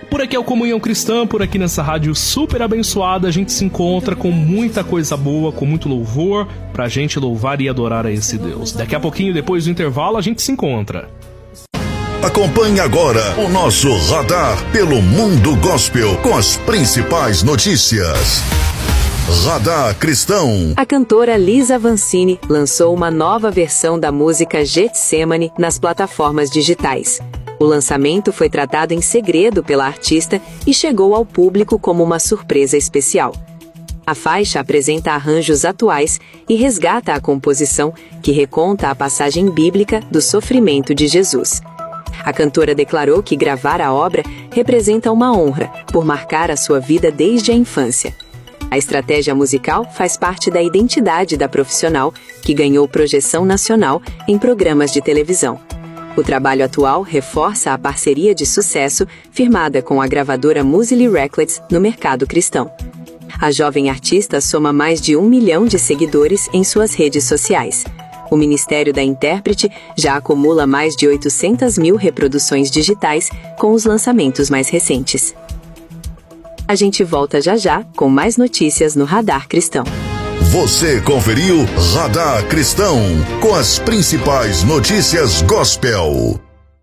Por aqui é o Comunhão Cristã, por aqui nessa rádio super abençoada, a gente se encontra com muita coisa boa, com muito louvor, pra gente louvar e adorar a esse Deus. Daqui a pouquinho, depois do intervalo, a gente se encontra. Acompanhe agora o nosso radar pelo mundo gospel com as principais notícias. Radar Cristão. A cantora Lisa Vancini lançou uma nova versão da música Getsemane nas plataformas digitais. O lançamento foi tratado em segredo pela artista e chegou ao público como uma surpresa especial. A faixa apresenta arranjos atuais e resgata a composição que reconta a passagem bíblica do sofrimento de Jesus. A cantora declarou que gravar a obra representa uma honra, por marcar a sua vida desde a infância. A estratégia musical faz parte da identidade da profissional, que ganhou projeção nacional em programas de televisão. O trabalho atual reforça a parceria de sucesso firmada com a gravadora Musili Records no mercado cristão. A jovem artista soma mais de 1 milhão de seguidores em suas redes sociais. O Ministério da Intérprete já acumula mais de 800 mil reproduções digitais com os lançamentos mais recentes. A gente volta já já com mais notícias no Radar Cristão. Você conferiu Radar Cristão com as principais notícias gospel.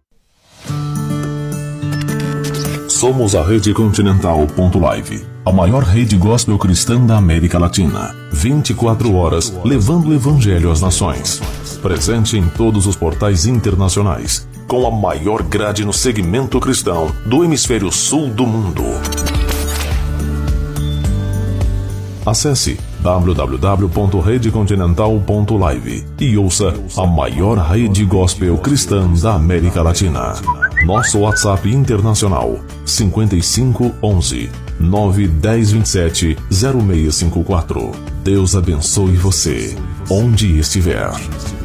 Somos a Rede Continental.live, a maior rede gospel cristã da América Latina. 24 horas levando o evangelho às nações. Presente em todos os portais internacionais, com a maior grade no segmento cristão do hemisfério sul do mundo. Acesse www.redecontinental.live e ouça a maior rede gospel cristã da América Latina. Nosso WhatsApp internacional 55 11 910 27 0654. Deus abençoe você, onde estiver.